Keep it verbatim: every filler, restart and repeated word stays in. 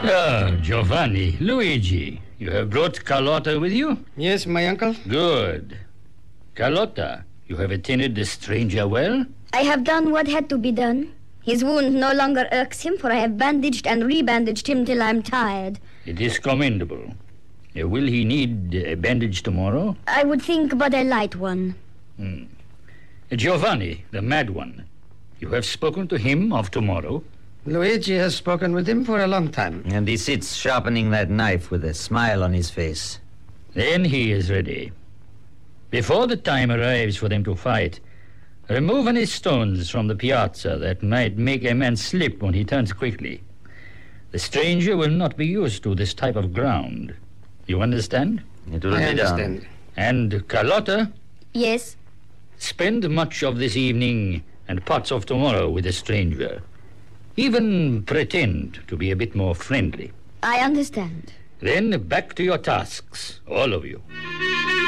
Ah, Giovanni, Luigi, you have brought Carlotta with you? Yes, my uncle. Good. Carlotta, you have attended the stranger well? I have done what had to be done. His wound no longer irks him, for I have bandaged and rebandaged him till I'm tired. It is commendable. Uh, will he need a bandage tomorrow? I would think but a light one. Hmm. Uh, Giovanni, the mad one, you have spoken to him of tomorrow? Luigi has spoken with him for a long time. And he sits sharpening that knife with a smile on his face. Then he is ready. Before the time arrives for them to fight, remove any stones from the piazza that might make a man slip when he turns quickly. The stranger will not be used to this type of ground. You understand? It will I be understand. done. And Carlotta, Yes? spend much of this evening and parts of tomorrow with the stranger. Even pretend to be a bit more friendly. I understand. Then back to your tasks, all of you.